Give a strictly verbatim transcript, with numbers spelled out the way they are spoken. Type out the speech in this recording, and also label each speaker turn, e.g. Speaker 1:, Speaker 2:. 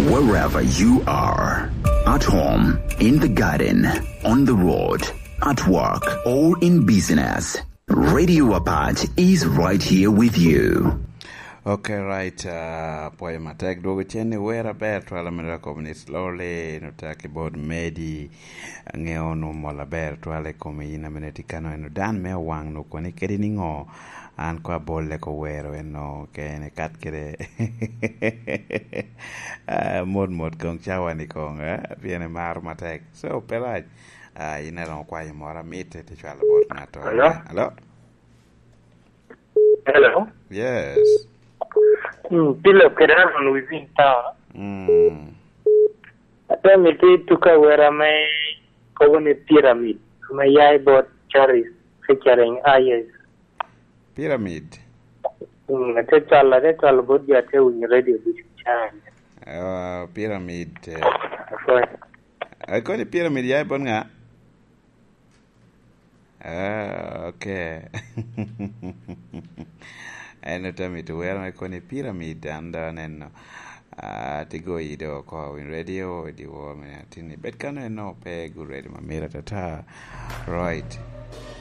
Speaker 1: wherever you are. At home, in the garden, on the road, at work, or in business. Radio Apart is right here with you.
Speaker 2: Okay, right. Uh, Poi matek dogo chene wera ber twala mera komni slowly no taki bod medi ngeo no mola ber twala komi ina meneti kano eno dan me wang no koni kedi ningo an kwa bolle ko wero eno ke ne kat kede mod mod kong chawa ni kong eh viene mar matek so pelaj uh, ina no kwa yimora mite te twala bod nato.
Speaker 3: Hello?
Speaker 2: Hello?
Speaker 3: Hello?
Speaker 2: Yes.
Speaker 3: Hmm, Pilo Keran within town.
Speaker 2: Hmm.
Speaker 3: Ata miti tuka wera may kawani pyramid. May yai bot charis featuring ayes.
Speaker 2: Pyramid.
Speaker 3: Hmm, ata chala ata chala bot jate uny radio bishan.
Speaker 2: Uh, pyramid.
Speaker 3: Okay.
Speaker 2: Ako ni pyramid yai bon nga? Ah, okay. Eno tami to where I con a pyramid and then uh to go either call in radio the woman at any bet can I no pay good radio my mirror tata right.